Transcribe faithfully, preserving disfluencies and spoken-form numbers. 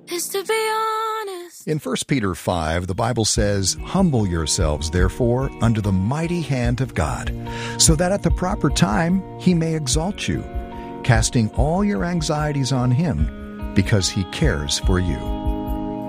is to be honest. In First Peter five, the Bible says, "Humble yourselves, therefore, under the mighty hand of God, so that at the proper time he may exalt you, casting all your anxieties on him, because he cares for you."